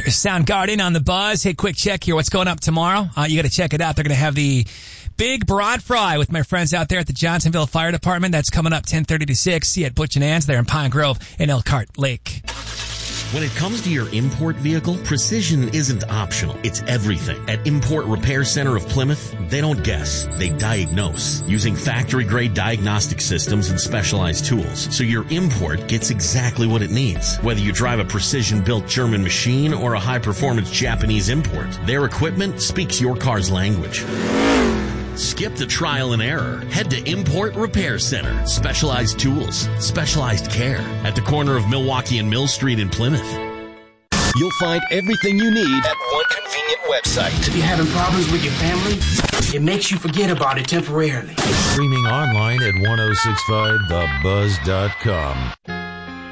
Soundgarden on the Buzz. Hey, quick check here. What's going up tomorrow? You got to check it out. They're going to have the big broad fry with my friends out there at the Johnsonville Fire Department. That's coming up 10:30 to 6. See you at Butch and Ann's there in Pine Grove and Elkhart Lake. When it comes to your import vehicle, precision isn't optional. It's everything. At Import Repair Center of Plymouth, they don't guess. They diagnose using factory-grade diagnostic systems and specialized tools. So your import gets exactly what it needs. Whether you drive a precision-built German machine or a high-performance Japanese import, their equipment speaks your car's language. Skip the trial and error. Head to Import Repair Center. Specialized tools, specialized care at the corner of Milwaukee and Mill Street in Plymouth. You'll find everything you need at one convenient website. If you're having problems with your family, it makes you forget about it temporarily. Streaming online at 1065thebuzz.com.